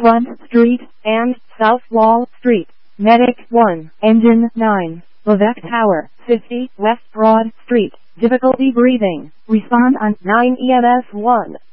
Front Street, and South Wall Street. Medic 1, Engine 9, Levesque Tower, 50 West Broad Street. Difficulty breathing. Respond on 9 EMS 1.